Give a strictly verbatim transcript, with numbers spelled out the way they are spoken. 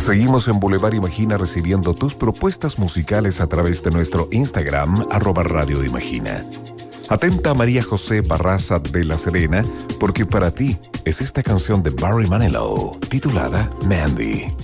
Seguimos en Boulevard Imagina recibiendo tus propuestas musicales a través de nuestro Instagram, arroba Radio Imagina. Atenta María José Barraza de La Serena, porque para ti es esta canción de Barry Manilow, titulada Mandy.